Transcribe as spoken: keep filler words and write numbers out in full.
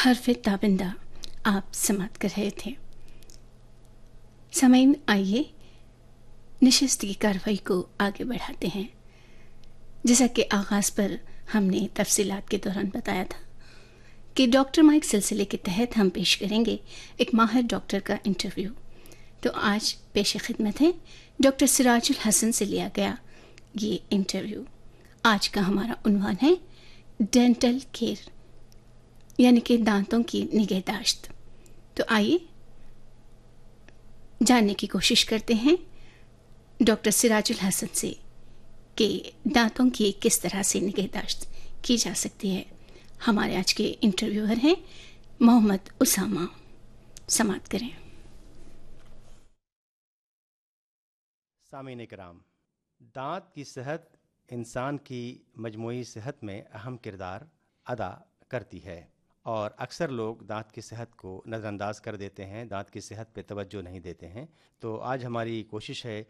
हर्फ ताबिंदा आप समाप्त कर रहे थे। सामीन, आइए नशिस्त की कार्रवाई को आगे बढ़ाते हैं। जैसा कि आगाज़ पर हमने तफसीलात के दौरान बताया था कि डॉक्टर माइक सिलसिले के तहत हम पेश करेंगे एक माहिर डॉक्टर का इंटरव्यू। तो आज पेश खिदमत है डॉक्टर सिराजुल हसन से लिया गया ये इंटरव्यू। आज का हमारा उन्वान है डेंटल केयर, यानी कि दांतों की निगहदाश्त। तो आइए जानने की कोशिश करते हैं डॉक्टर सिराजुल हसन से कि दांतों की किस तरह से निगहदाश्त की जा सकती है। हमारे आज के इंटरव्यूअर हैं मोहम्मद उसामा। समाप्त करें। सामीन इकराम, दांत की सेहत इंसान की मजमूई सेहत में अहम किरदार अदा करती है और अक्सर लोग दांत की सेहत को नज़रअंदाज कर देते हैं, दांत की सेहत पे तवज्जो नहीं देते हैं। तो आज हमारी कोशिश है